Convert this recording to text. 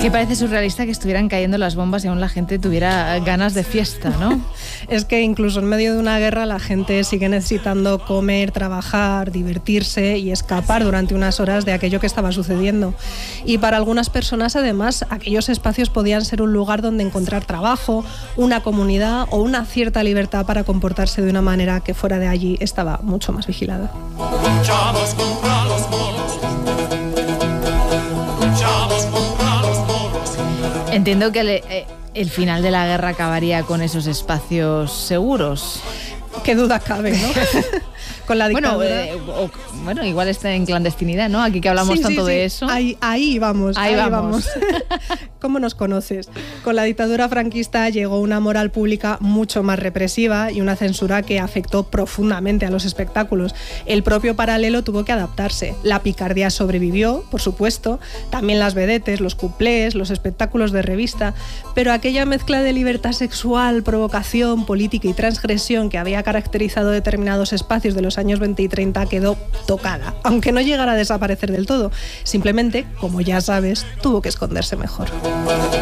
que parece surrealista que estuvieran cayendo las bombas y aún la gente tuviera ganas de fiesta, ¿no? Es que incluso en medio de una guerra la gente sigue necesitando comer, trabajar, divertirse y escapar durante unas horas de aquello que estaba sucediendo. Y para algunas personas, además, aquellos espacios podían ser un lugar donde encontrar trabajo, una comunidad o una cierta libertad para comportarse de una manera que fuera de allí estaba mucho más vigilada. Entiendo que el final de la guerra acabaría con esos espacios seguros. Qué duda cabe, ¿no? Con la dictadura. Bueno, igual está en clandestinidad, ¿no? Aquí que hablamos tanto de eso. Ahí vamos. ¿Cómo nos conoces? Con la dictadura franquista llegó una moral pública mucho más represiva y una censura que afectó profundamente a los espectáculos. El propio Paralelo tuvo que adaptarse. La picardía sobrevivió, por supuesto, también las vedetes, los cuplés, los espectáculos de revista, pero aquella mezcla de libertad sexual, provocación, política y transgresión que había caracterizado determinados espacios de los años 20 y 30 quedó tocada, aunque no llegara a desaparecer del todo. Simplemente, como ya sabes, tuvo que esconderse mejor.